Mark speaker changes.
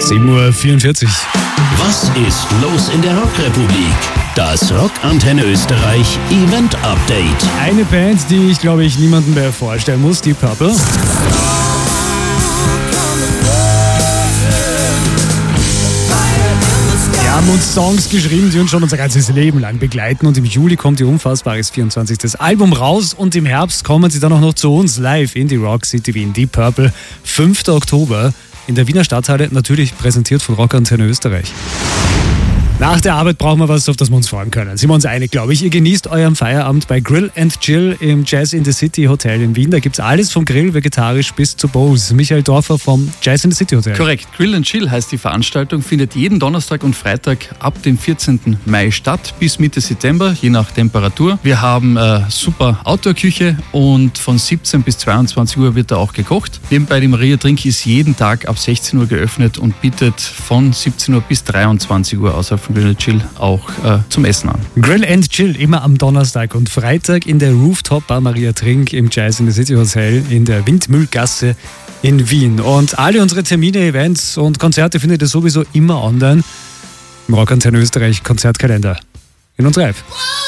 Speaker 1: 7:44 Uhr.
Speaker 2: Was ist los in der Rockrepublik? Das Rockantenne Österreich Event Update.
Speaker 1: Eine Band, die ich glaube ich niemandem mehr vorstellen muss, Deep Purple. Wir haben uns Songs geschrieben, die uns schon unser ganzes Leben lang begleiten, und im Juli kommt ihr unfassbares 24. Album raus und im Herbst kommen sie dann auch noch zu uns live in die Rock City Wien. Deep Purple, 5. Oktober in der Wiener Stadthalle, natürlich präsentiert von Rockantenne Österreich. Nach der Arbeit brauchen wir was, auf das wir uns freuen können. Sind wir uns einig, glaube ich. Ihr genießt euren Feierabend bei Grill & Chill im Jazz in the City Hotel in Wien. Da gibt es alles vom Grill, vegetarisch bis zu Bose. Michael Dorfer vom Jazz in the City Hotel.
Speaker 3: Korrekt. Grill & Chill heißt die Veranstaltung, findet jeden Donnerstag und Freitag ab dem 14. Mai statt, bis Mitte September, je nach Temperatur. Wir haben super Outdoor-Küche und von 17 bis 22 Uhr wird da auch gekocht. Nebenbei die Maria Trink ist jeden Tag ab 16 Uhr geöffnet und bietet von 17 Uhr bis 23 Uhr außerhalb von Grill & Chill auch zum Essen an.
Speaker 1: Grill & Chill immer am Donnerstag und Freitag in der Rooftop Bar Maria Trink im Jazz in the City Hotel in der Windmühlgasse in Wien. Und alle unsere Termine, Events und Konzerte findet ihr sowieso immer online im Rockantenne Österreich Konzertkalender in unserer App.